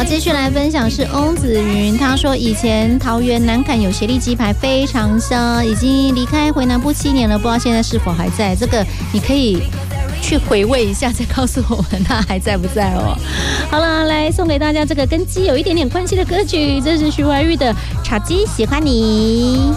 继续来分享是翁子云，他说以前桃园南崁有协力鸡排非常香，已经离开回南部7年了，不知道现在是否还在。这个你可以去回味一下，再告诉我们他还在不在哦。好了，来送给大家这个跟鸡有一点点关系的歌曲，这是徐怀钰的《炒鸡喜欢你》。